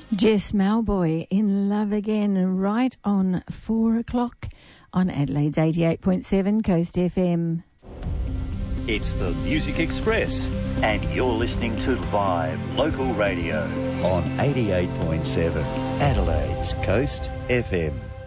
Jess Malboy in Love Again, right on 4 o'clock on Adelaide's 88.7 Coast FM. It's the Music Express, and you're listening to live local radio on 88.7 Adelaide's Coast FM.